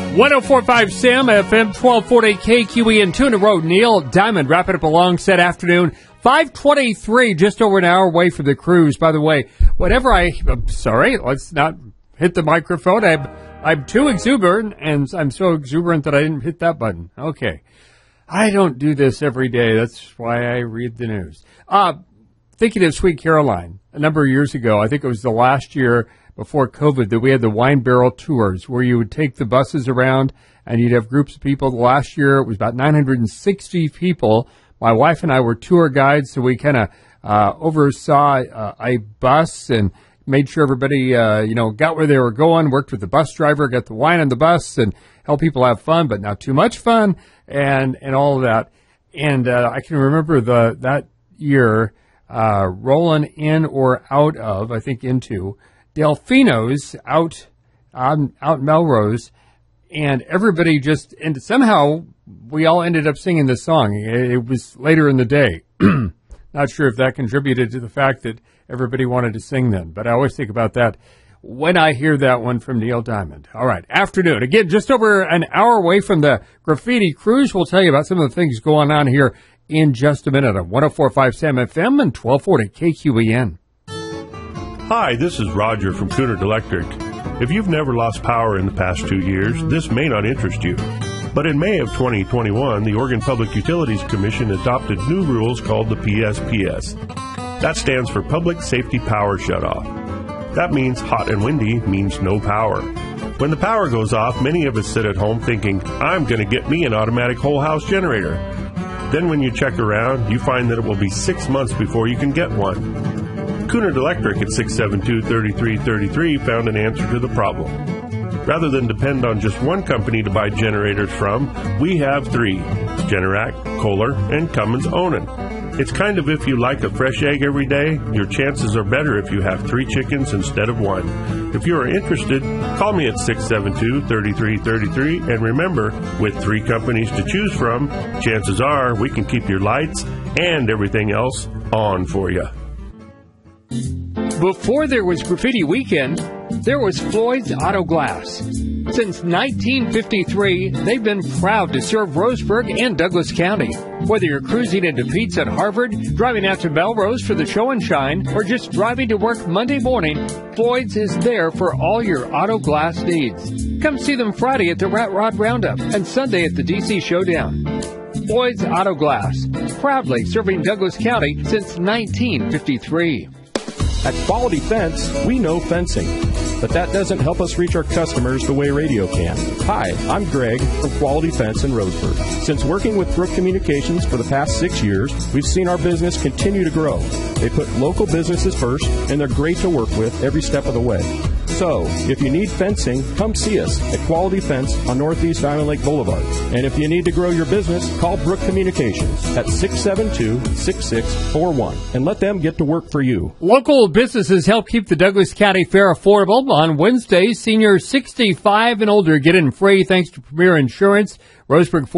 1045 Sam, FM 1240 KQEN, 2 in a row. Neil Diamond wrapping up a long set afternoon. 5:23, just over an hour away from the cruise. By the way, I'm sorry, let's not hit the microphone. I'm too exuberant, and I'm so exuberant that I didn't hit that button. Okay. I don't do this every day. That's why I read the news. Thinking of Sweet Caroline, a number of years ago, I think it was the last year before COVID, that we had the wine barrel tours where you would take the buses around and you'd have groups of people. The last year, it was about 960 people. My wife and I were tour guides, so we kind of oversaw a bus and made sure everybody, got where they were going, worked with the bus driver, got the wine on the bus, and helped people have fun, but not too much fun, and all of that. And I can remember that year rolling in or out of, I think into, Delfino's out Melrose, and everybody and somehow we all ended up singing this song. It was later in the day. Not sure if that contributed to the fact that everybody wanted to sing then, but I always think about that when I hear that one from Neil Diamond. All right, afternoon. Again, just over an hour away from the Graffiti Cruise. We'll tell you about some of the things going on here in just a minute on 1045 Sam FM and 1240 KQEN. Hi, this is Roger from Cunard Electric. If you've never lost power in the past 2 years, this may not interest you. But in May of 2021, the Oregon Public Utilities Commission adopted new rules called the PSPS. That stands for Public Safety Power Shutoff. That means hot and windy means no power. When the power goes off, many of us sit at home thinking, I'm going to get me an automatic whole house generator. Then when you check around, you find that it will be 6 months before you can get one. Cunard Electric at 672-3333 found an answer to the problem. Rather than depend on just one company to buy generators from, we have 3, Generac, Kohler, and Cummins Onan. It's kind of if you like a fresh egg every day, your chances are better if you have 3 chickens instead of 1. If you are interested, call me at 672-3333, and remember, with 3 companies to choose from, chances are we can keep your lights and everything else on for you. Before there was Graffiti Weekend, there was Floyd's Auto Glass. Since 1953, they've been proud to serve Roseburg and Douglas County. Whether you're cruising into Pete's at Harvard, driving out to Melrose for the show and shine, or just driving to work Monday morning, Floyd's is there for all your auto glass needs. Come see them Friday at the Rat Rod Roundup and Sunday at the DC Showdown. Floyd's Auto Glass, proudly serving Douglas County since 1953. At Quality Fence, we know fencing, but that doesn't help us reach our customers the way radio can. Hi, I'm Greg from Quality Fence in Roseburg. Since working with Brook Communications for the past 6 years, we've seen our business continue to grow. They put local businesses first, and they're great to work with every step of the way. So, if you need fencing, come see us at Quality Fence on Northeast Island Lake Boulevard. And if you need to grow your business, call Brook Communications at 672-6641 and let them get to work for you. Local businesses help keep the Douglas County Fair affordable. On Wednesdays, seniors 65 and older get in free thanks to Premier Insurance. Roseburg